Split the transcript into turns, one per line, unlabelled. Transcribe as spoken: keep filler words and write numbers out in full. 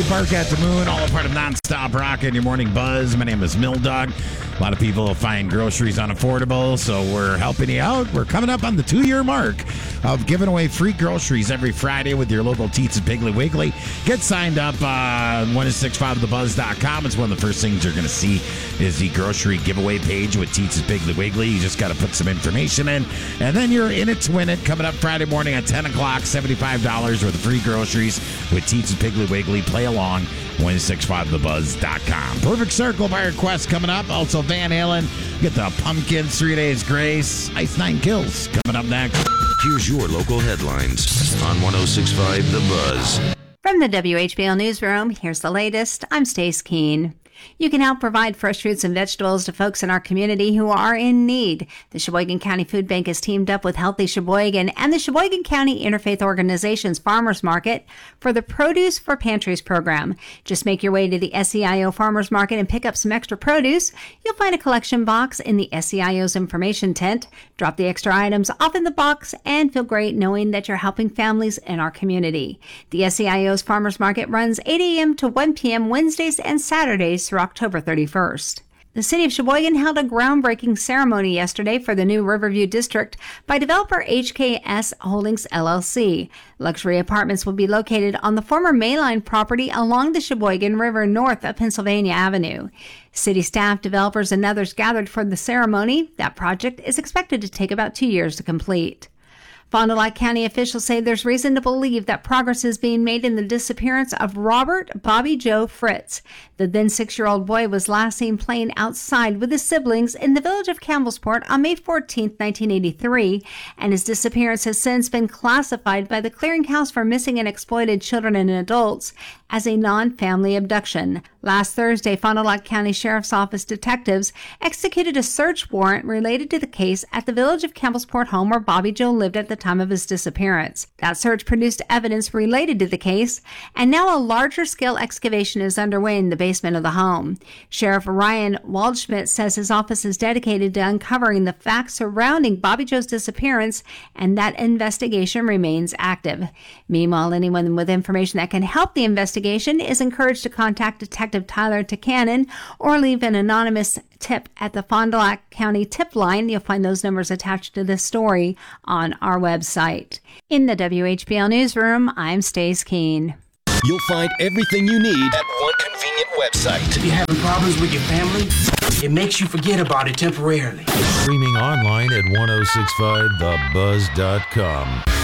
Park at the Moon, all a part of Nonstop Rock and your morning buzz. My name is Mill Dog. A lot of people find groceries unaffordable, so we're helping you out. We're coming up on the two-year mark of giving away free groceries every Friday with your local Teats and Piggly Wiggly. Get signed up on one six five the buzz dot com. It's one of the first things you're going to see is the grocery giveaway page with Teats and Piggly Wiggly. You just got to put some information in, and then you're in it to win it. Coming up Friday morning at ten o'clock, seventy-five dollars worth of free groceries with Teats and Piggly Wiggly. Play along, one six five the buzz dot com. Perfect Circle by Request coming up. Also Van Halen, get the Pumpkins, Three Days Grace, Ice Nine Kills coming up next.
Here's your local headlines on one oh six point five The Buzz.
From the W H B L Newsroom, here's the latest. I'm Stace Keene. You can help provide fresh fruits and vegetables to folks in our community who are in need. The Sheboygan County Food Bank has teamed up with Healthy Sheboygan and the Sheboygan County Interfaith Organization's Farmers Market for the Produce for Pantries program. Just make your way to the S E I O Farmers Market and pick up some extra produce. You'll find a collection box in the S E I O's information tent. Drop the extra items off in the box and feel great knowing that you're helping families in our community. The S E I O's Farmers Market runs eight a.m. to one p.m. Wednesdays and Saturdays through October thirty-first. The City of Sheboygan held a groundbreaking ceremony yesterday for the new Riverview District by developer H K S Holdings, L L C. Luxury apartments will be located on the former Mayline property along the Sheboygan River north of Pennsylvania Avenue. City staff, developers, and others gathered for the ceremony. That project is expected to take about two years to complete. Fond du Lac County officials say there's reason to believe that progress is being made in the disappearance of Robert Bobby Joe Fritz. The then six-year-old boy was last seen playing outside with his siblings in the village of Campbellsport on May fourteenth, nineteen eighty-three, and his disappearance has since been classified by the Clearinghouse for Missing and Exploited Children and Adults as a non-family abduction. Last Thursday, Fond du Lac County Sheriff's Office detectives executed a search warrant related to the case at the village of Campbellsport home where Bobby Joe lived at the time of his disappearance. That search produced evidence related to the case, and now a larger scale excavation is underway in the basement of the home. Sheriff Ryan Waldschmidt says his office is dedicated to uncovering the facts surrounding Bobby Joe's disappearance, and that investigation remains active. Meanwhile, anyone with information that can help the investigation is encouraged to contact Detective Tyler Takanen or leave an anonymous tip at the Fond du Lac County tip line. You'll find those numbers attached to this story on our website. In the W H B L Newsroom, I'm Stace Keene.
You'll find everything you need at one convenient website.
If you're having problems with your family, it makes you forget about it temporarily.
Streaming online at one oh six five the buzz dot com.